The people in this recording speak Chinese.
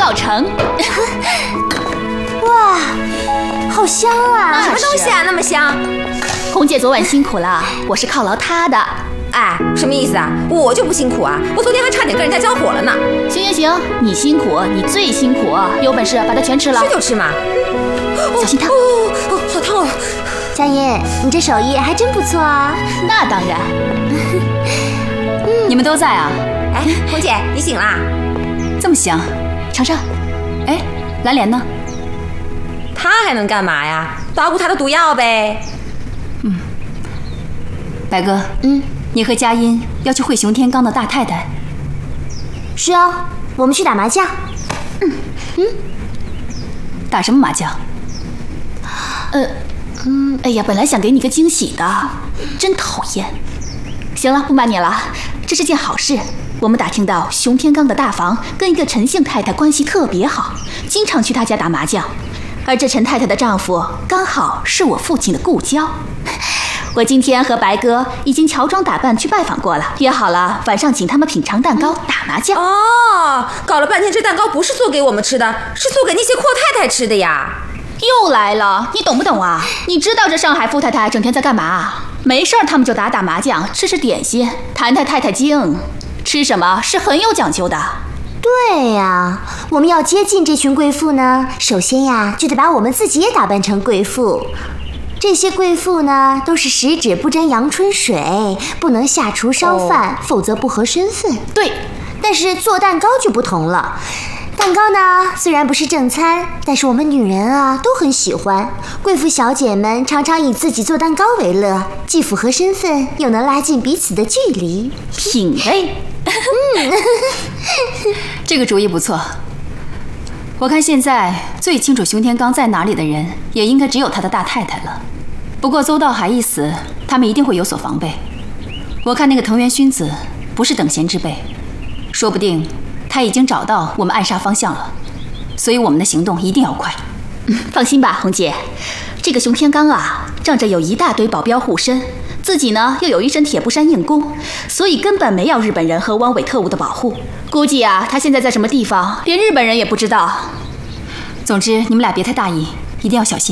小城。 哇，好香啊！ 什么东西啊，那么香？ 红姐昨晚辛苦了，我是犒劳她的。 哎，什么意思啊？我就不辛苦啊，我昨天还差点跟人家交火了呢。 行，你辛苦，你最辛苦，有本事把它全吃了。 吃就吃嘛。 小心烫！ 好烫哦！ 佳音，你这手艺还真不错啊。 那当然。你们都在啊？ 哎，红姐，你醒啦？ 这么香，尝尝。哎，蓝莲呢？ 他还能干嘛呀？捣鼓他的毒药呗。 白哥，你和佳音要去会熊天罡的大太太。 是哦，我们去打麻将。 打什么麻将？哎呀，本来想给你个惊喜的，真讨厌。行了，不瞒你了，这是件好事。我们打听到熊天罡的大房跟一个陈姓太太关系特别好，经常去他家打麻将。而这陈太太的丈夫刚好是我父亲的故交。我今天和白哥已经乔装打扮去拜访过了，约好了晚上请他们品尝蛋糕、打麻将。 哦，搞了半天这蛋糕不是做给我们吃的，是做给那些阔太太吃的呀。 又来了，你懂不懂啊？你知道这上海富太太整天在干嘛？没事儿他们就打麻将，吃点心，谈太太经。吃什么是很有讲究的。 对呀，我们要接近这群贵妇呢，首先呀就得把我们自己也打扮成贵妇。这些贵妇呢，都是十指不沾阳春水，不能下厨烧饭，否则不合身份。 对， 但是做蛋糕就不同了。蛋糕呢，虽然不是正餐，但是我们女人啊都很喜欢。贵妇小姐们常常以自己做蛋糕为乐，既符合身份，又能拉近彼此的距离。 品味。这个主意不错。我看现在最清楚熊天罡在哪里的人，也应该只有他的大太太了。不过邹道海一死，他们一定会有所防备。我看那个藤原薰子不是等闲之辈，说不定他已经找到我们暗杀方向了，所以我们的行动一定要快。放心吧，红姐，这个熊天罡啊，仗着有一大堆保镖护身，自己呢又有一身铁布衫硬功，所以根本没要日本人和汪伪特务的保护。估计啊，他现在在什么地方，连日本人也不知道。总之，你们俩别太大意，一定要小心。